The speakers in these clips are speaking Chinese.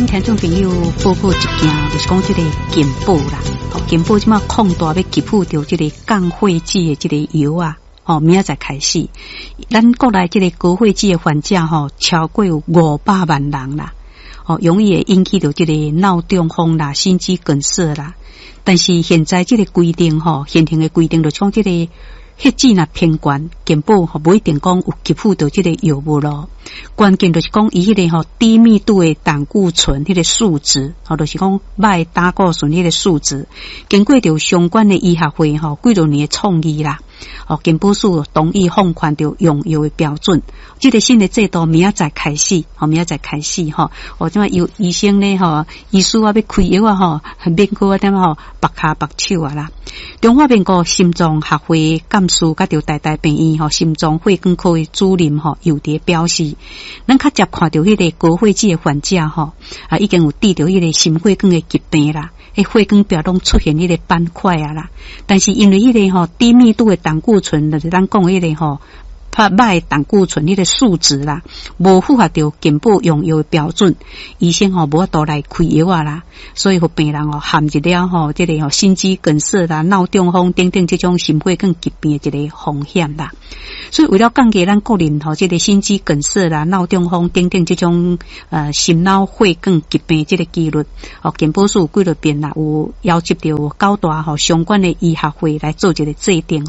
听众朋友报告一件，就是讲这个健保啦，健保即马扩大要给付到这个降血脂的这个药啊，明仔载开始，咱国内这个高血脂的患者超过有500万人啦，容易会引起到这个脑中风啦、心肌梗塞啦。但是现在这个规定现行的规定就讲这个血脂若偏悬，健保不一定讲有给付到这个药物咯。关键就是讲伊迄个低密度的胆固醇迄个数值，就是讲歹胆固醇迄个数值，经过着相关的医学会几多年的创议啦，健保署同意放宽着用药的标准。这个新的制度明仔载开始，即嘛有医生咧医师要开药啊免过点拔骹拔手啊啦。中华民国心脏学会干事甲着台大病院心脏血管科的主任有伫表示，咱较接看到迄个高血脂的患者已经有得到迄个心血管的疾病啦，血管壁拢出现迄个斑块啊啦。但是因为迄个低密度的胆固醇，就是咱讲迄个歹胆固醇迄个数值啦，无符合到健保用药的标准，医生无法度来开药啊啦，所以互病人陷入了这个心肌梗塞啦、脑中风等等这种心血管疾病的一个风险啦。所以为了降低咱个人这个心肌梗塞啦、脑中风等等这种心脑血管疾病这个几率，健保署几多遍啦有要求到9大相关的医学会来做一个制定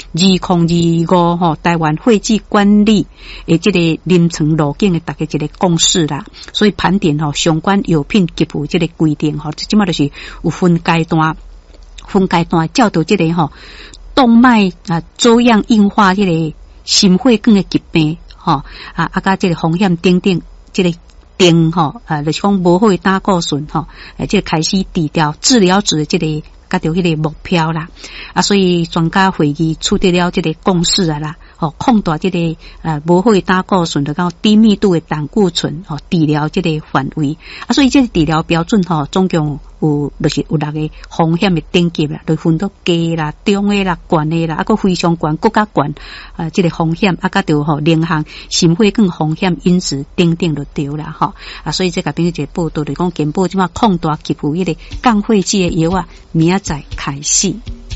2025台湾血脂管理的这个临床路径的大家一个共识啦。所以盘点相关药品给付这个规定即马就是有分阶段照到这个动脉粥样硬化这个心血管的疾病甲这个风险等等这个就是讲无好的胆固醇这个开始治疗值的这个甲着迄个目标啦所以专家会议取得了这个共识啊啦扩大这个无好的胆固醇就到低密度的胆固醇治疗这个范围所以这个治疗标准总共就是有6个风险的等级啦，就分到低啦、中的啦、悬的啦，还非常悬、更加悬这个风险甲着0项心血管风险因子等等就对啦所以这个边一个报道就讲健保即马扩大给付迄个降血脂的药明仔载开始。